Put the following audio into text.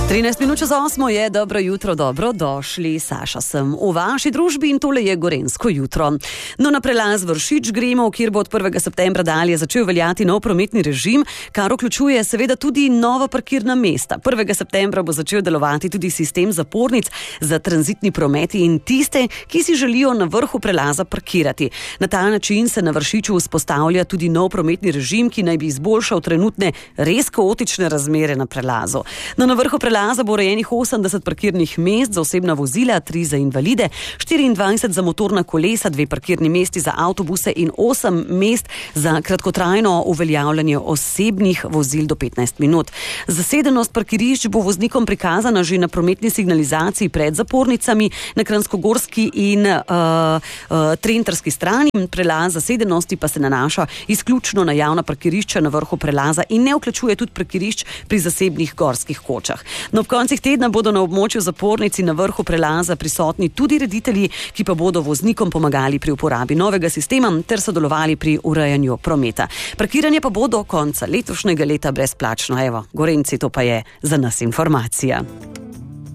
13 minut čez 8 je, dobro jutro, dobrodošli, Saša sem v vaši družbi in tole je Gorenjsko jutro. No, na prelaz Vršič gremo, kjer bo od 1. septembra dalje začel veljati nov prometni režim, kar vključuje seveda tudi nova parkirna mesta. 1. septembra bo začel delovati tudi sistem zapornic za tranzitni promet in tiste, ki si želijo na vrhu prelaza parkirati. Na ta način se na Vršiču vzpostavlja tudi nov prometni režim, ki naj bi izboljšal trenutne res kaotične razmere na prelazu. No, na vrhu prelaza bo urejenih 80 parkirnih mest za osebna vozila, 3 za invalide, 24 za motorna kolesa, 2 parkirni mesti za avtobuse in 8 mest za kratkotrajno uveljavljanje osebnih vozil do 15 minut. Zasedenost parkirišč bo voznikom prikazana že na prometni signalizaciji pred zapornicami na kranjskogorski in trentarski strani. Prelaz zasedenosti pa se nanaša izključno na javna parkirišča na vrhu prelaza in ne vključuje tudi parkirišč pri zasebnih gorskih kočah. No, ob koncih tedna bodo na območju zapornici na vrhu prelaza prisotni tudi reditelji, ki pa bodo voznikom pomagali pri uporabi novega sistema ter sodelovali pri urejanju prometa. Parkiranje pa bo do konca letošnjega leta brezplačno. Evo, Gorenjci, to pa je za nas informacija.